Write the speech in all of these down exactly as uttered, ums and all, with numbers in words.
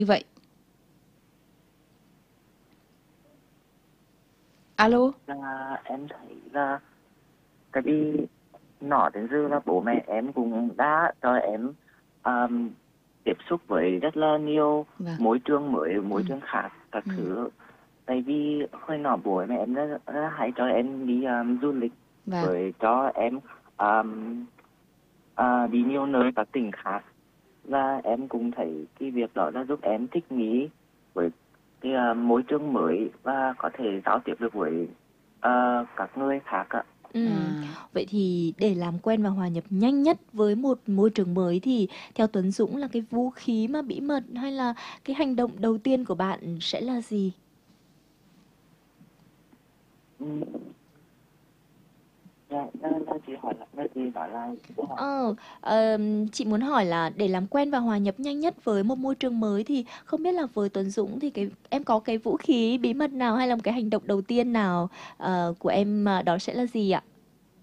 vậy? Alo? Là em thấy là tại vì nhỏ đến giờ là bố mẹ em cũng đã cho em um, tiếp xúc với rất là nhiều Vâng. môi trường mới, môi Ừ. trường khác các Ừ. thứ. Tại vì hồi nhỏ bố mẹ em rất, rất hay cho em đi um, du lịch, Vâng. với cho em um, uh, đi nhiều nơi các tỉnh khác, và em cũng thấy cái việc đó đã giúp em thích nghi với cái uh, môi trường mới và có thể giao tiếp được với uh, các người khác ạ. Ừ. À. Vậy thì để làm quen và hòa nhập nhanh nhất với một môi trường mới thì theo Tuấn Dũng là cái vũ khí mà bí mật hay là cái hành động đầu tiên của bạn sẽ là gì? Ừ. Dạ, nó, nó chỉ hỏi là nó chỉ nói là câu hỏi. Ờ, ờm, chị muốn hỏi là để làm quen và hòa nhập nhanh nhất với một môi trường mới thì không biết là với Tuấn Dũng thì cái em có cái vũ khí bí mật nào hay là một cái hành động đầu tiên nào ờ, của em mà đó sẽ là gì ạ?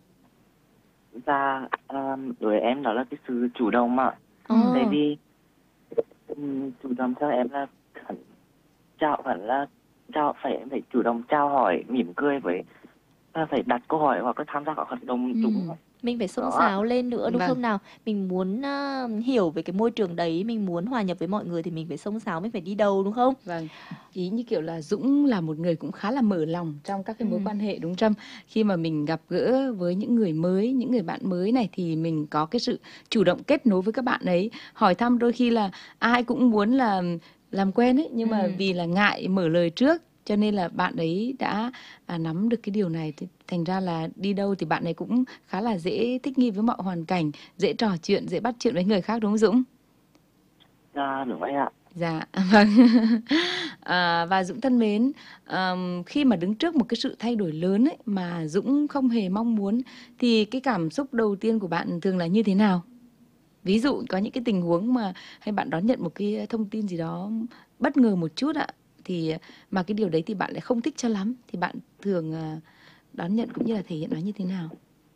Và um, đối với em đó là cái sự chủ động mà. Ờ. Tại vì um, chủ động theo em là hẳn chào hẳn là chào phải em phải chủ động chào hỏi, mỉm cười với, và phải đặt câu hỏi hoặc là tham gia các hoạt động Ừ. chúng Mình phải xông đó ạ. xáo lên nữa đúng Vâng. không nào? Mình muốn à, hiểu về cái môi trường đấy, mình muốn hòa nhập với mọi người thì mình phải xông xáo, mình phải đi đâu đúng không? Vâng, ý như kiểu là Dũng là một người cũng khá là mở lòng trong các cái mối Ừ. quan hệ đúng không? Khi mà mình gặp gỡ với những người mới, những người bạn mới này thì mình có cái sự chủ động kết nối với các bạn ấy, hỏi thăm, đôi khi là ai cũng muốn là làm quen ấy, nhưng mà Ừ. vì là ngại mở lời trước cho nên là bạn ấy đã à, nắm được cái điều này, thì thành ra là đi đâu thì bạn ấy cũng khá là dễ thích nghi với mọi hoàn cảnh, dễ trò chuyện, dễ bắt chuyện với người khác đúng không Dũng? Dạ đúng vậy ạ. Dạ, vâng. À, và Dũng thân mến, ờm, khi mà đứng trước một cái sự thay đổi lớn ấy, mà Dũng không hề mong muốn thì cái cảm xúc đầu tiên của bạn thường là như thế nào? Ví dụ có những cái tình huống mà hay bạn đón nhận một cái thông tin gì đó bất ngờ một chút ạ, thì mà cái điều đấy thì bạn lại không thích cho lắm, thì bạn thường à, đón nhận cũng như là thể hiện nó như thế nào?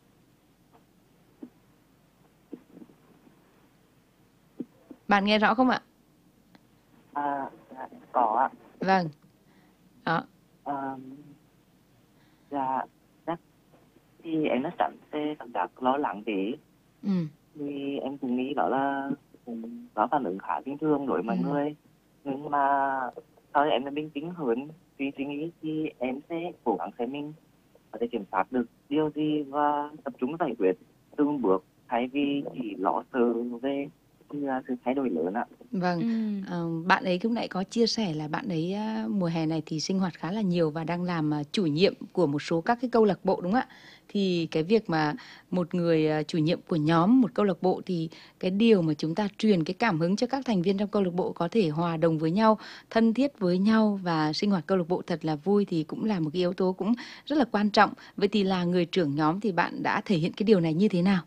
Bạn nghe rõ không ạ? À, dạ, có ạ. Vâng. Đó. À, dạ, chắc thì em nó chẳng sẽ cảm giác lo lắng thế, Ừ. vì em cũng nghĩ đó là cũng có phản ứng khá bình thường đối với mọi Ừ. người, nhưng mà sau em là bình tĩnh hơn, vì suy nghĩ thì em sẽ cố gắng xem mình có thể kiểm soát được điều gì và tập trung giải quyết từng bước, thay vì chỉ lo sợ về cái, à, sự thay đổi lớn ạ. Vâng, Ừ. ờ, bạn ấy lúc nãy có chia sẻ là bạn ấy á, mùa hè này thì sinh hoạt khá là nhiều và đang làm à, chủ nhiệm của một số các cái câu lạc bộ đúng không ạ? Thì cái việc mà một người à, chủ nhiệm của nhóm một câu lạc bộ thì cái điều mà chúng ta truyền cái cảm hứng cho các thành viên trong câu lạc bộ có thể hòa đồng với nhau, thân thiết với nhau và sinh hoạt câu lạc bộ thật là vui thì cũng là một cái yếu tố cũng rất là quan trọng. Vậy thì là người trưởng nhóm thì bạn đã thể hiện cái điều này như thế nào?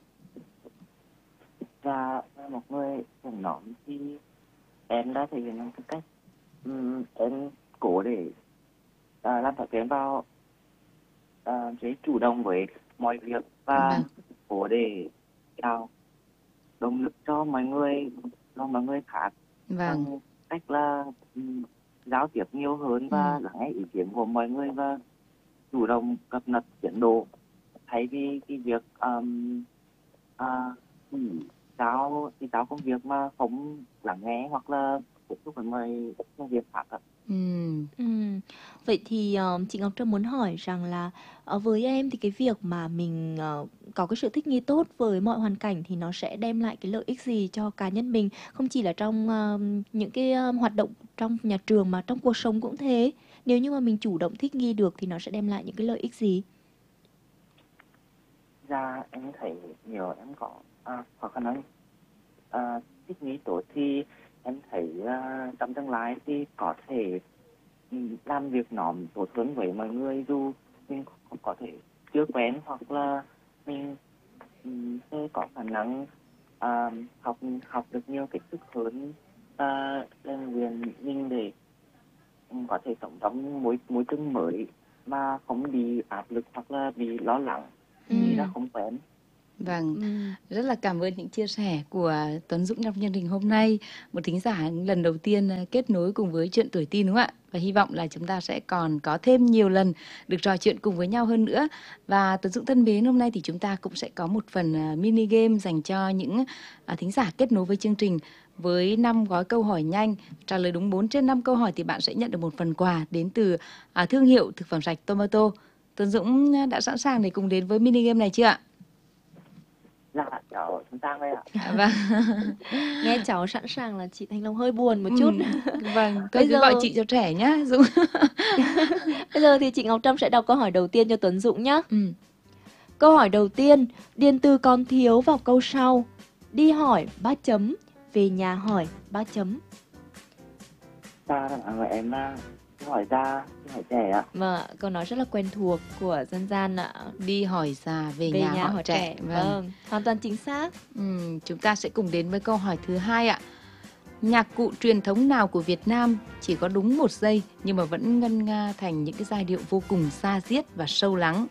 Và một người trưởng nhóm thì em đã thể hiện cái cách um, em cố để à, làm thói quen vào à, sẽ chủ động với mọi việc và Vâng, cố để tạo động lực cho mọi người, cho mọi người khác, vâng, bằng cách là um, giao tiếp nhiều hơn ừ, và lắng nghe ý kiến của mọi người và chủ động cập nhật tiến độ, thay vì cái việc um, à, chỉ giao thì giao công việc mà không lắng nghe hoặc là tiếp xúc với mọi công việc khác ạ. ừ. Ừ. Vậy thì ờ, chị Ngọc Trâm muốn hỏi rằng là ờ, với em thì cái việc mà mình ờ, có cái sự thích nghi tốt với mọi hoàn cảnh thì nó sẽ đem lại cái lợi ích gì cho cá nhân mình, không chỉ là trong ờ, những cái ờ, hoạt động trong nhà trường mà trong cuộc sống cũng thế. Nếu như mà mình chủ động thích nghi được thì nó sẽ đem lại những cái lợi ích gì? Ra em thấy nhiều em có à, khó khăn nói à, thích nghi tốt thì em thấy à, trong tương lai thì có thể ừ, làm việc nhóm tốt hơn với mọi người, dù mình không có thể chưa quen hoặc là mình ừ, sẽ có khả năng à, học học được nhiều kiến thức hơn và rèn luyện mình để ừ, có thể sống trong môi môi trường mới mà không bị áp lực hoặc là bị lo lắng Ừ. vì đã không quen. Vâng, Ừm. rất là cảm ơn những chia sẻ của Tuấn Dũng trong chương trình hôm nay. Một thính giả lần đầu tiên à, kết nối cùng với Chuyện Tuổi Teen đúng không ạ? Và hy vọng là chúng ta sẽ còn có thêm nhiều lần được trò chuyện cùng với nhau hơn nữa. Và Tuấn Dũng thân mến, hôm nay thì chúng ta cũng sẽ có một phần à, mini game dành cho những à, thính giả kết nối với chương trình với năm gói câu hỏi nhanh. Trả lời đúng bốn trên năm câu hỏi thì bạn sẽ nhận được một phần quà đến từ à, thương hiệu thực phẩm sạch Tomato. Tuấn Dũng đã sẵn sàng để cùng đến với mini game này chưa ạ? Dạ, cháu sẵn sàng đây ạ. Vâng. Nghe cháu sẵn sàng là chị Thanh Long hơi buồn một chút. Ừm, vâng, thôi Bây cứ giờ gọi chị cho trẻ nhá, Dũng. Bây giờ thì chị Ngọc Trâm sẽ đọc câu hỏi đầu tiên cho Tuấn Dũng nhé. Ừm, Câu hỏi đầu tiên, điền từ còn thiếu vào câu sau. Đi hỏi ba chấm, về nhà hỏi ba chấm. Dạ, à, em à, câu hỏi ra, câu hỏi trẻ ạ. Vâng ạ, câu nói rất là quen thuộc của dân gian ạ. đi hỏi già, về, Về nhà, nhà hỏi hỏi trẻ. trẻ. Vâng. Vâng, hoàn toàn chính xác. Ừm, chúng ta sẽ cùng đến với câu hỏi thứ hai ạ. Nhạc cụ truyền thống nào của Việt Nam chỉ có đúng một giây nhưng mà vẫn ngân nga thành những cái giai điệu vô cùng da diết và sâu lắng?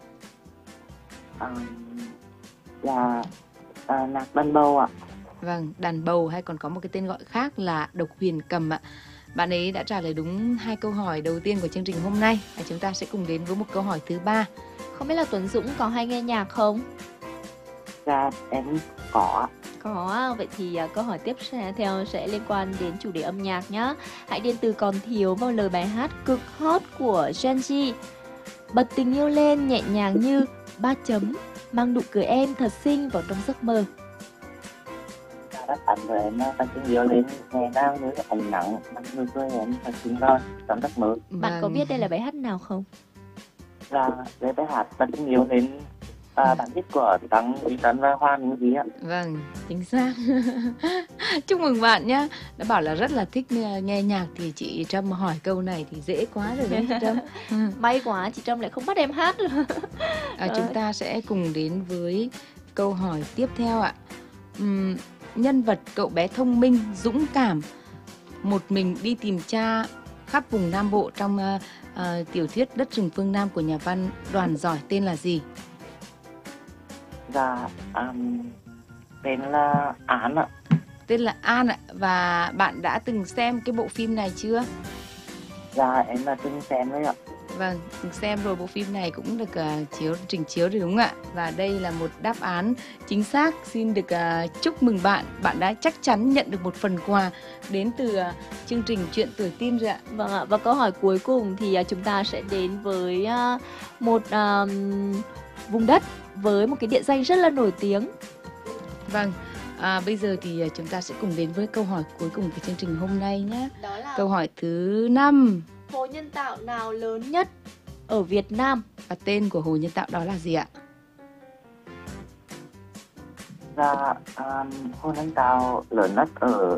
À, là à, nhạc đàn bầu ạ. Vâng, đàn bầu hay còn có một cái tên gọi khác là độc huyền cầm ạ. Bạn ấy đã trả lời đúng hai câu hỏi đầu tiên của chương trình hôm nay. Và chúng ta sẽ cùng đến với một câu hỏi thứ ba. Không biết là Tuấn Dũng có hay nghe nhạc không? Dạ, em có ạ. Có, à, vậy thì à, câu hỏi tiếp sẽ theo sẽ liên quan đến chủ đề âm nhạc nhá. Hãy điền từ còn thiếu vào lời bài hát cực hot của Genji. Bật tình yêu lên nhẹ nhàng như ba chấm, mang nụ cười em thật xinh vào trong giấc mơ. Dạ, đáp án của em là tình yêu lên nhẹ nhàng như ánh nắng, mang nụ cười em thật xinh vào trong giấc mơ. Bạn có Vâng. biết đây là bài hát nào không? Dạ, với bài hát tình yêu lên à, bản viết của Đăng Uy Tấn và Hoa Minh Gì ạ. Vâng, chính xác. Chúc mừng bạn nhá. Đã bảo là rất là thích nghe nghe nhạc thì chị Trâm hỏi câu này thì dễ quá rồi đấy chị Trâm. Ừ. May quá, chị Trâm lại không bắt em hát. À, chúng ta sẽ cùng đến với câu hỏi tiếp theo ạ. Ừm, nhân vật cậu bé thông minh, dũng cảm, một mình đi tìm cha khắp vùng Nam Bộ trong ờ, ờ, tiểu thuyết Đất rừng phương Nam của nhà văn Đoàn Giỏi tên là gì? Dạ, um, tên là Án ạ. Tên là An ạ. Và bạn đã từng xem cái bộ phim này chưa? Dạ, em là từng xem đấy ạ. Vâng, từng xem rồi, bộ phim này cũng được uh, chiếu trình chiếu rồi đúng không ạ? Và đây là một đáp án chính xác. Xin được uh, chúc mừng bạn. Bạn đã chắc chắn nhận được một phần quà đến từ uh, chương trình Chuyện Tuổi Teen rồi ạ. Vâng ạ, và câu hỏi cuối cùng thì à, chúng ta sẽ đến với à, một à, vùng đất với một cái địa danh rất là nổi tiếng. Vâng, à, bây giờ thì uh, chúng ta sẽ cùng đến với câu hỏi cuối cùng của chương trình hôm nay nhé. Đó là Câu hỏi thứ năm. hồ nhân tạo nào lớn nhất ở Việt Nam? Và tên của hồ nhân tạo đó là gì ạ? Dạ, um, hồ nhân tạo lớn nhất ở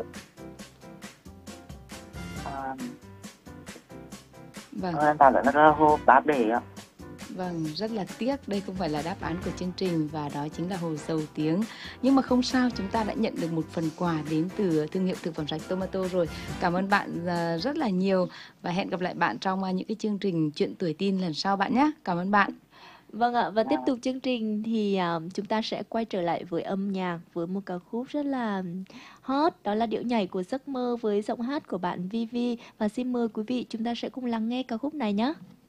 um, Vâng. hồ nhân tạo lớn nhất là hồ Ba Bể ạ. Vâng, rất là tiếc, đây không phải là đáp án của chương trình và đó chính là hồ Dầu Tiếng. Nhưng mà không sao, chúng ta đã nhận được một phần quà đến từ thương hiệu thực phẩm sạch Tomato rồi. Cảm ơn bạn à, rất là nhiều và hẹn gặp lại bạn trong à, những cái chương trình Chuyện Tuổi Teen lần sau bạn nhé. Cảm ơn bạn. Vâng ạ, và tiếp tục chương trình thì à, chúng ta sẽ quay trở lại với âm nhạc với một ca khúc rất là hot, đó là Điệu nhảy của giấc mơ với giọng hát của bạn Vivi. Và xin mời quý vị chúng ta sẽ cùng lắng nghe ca khúc này nhé.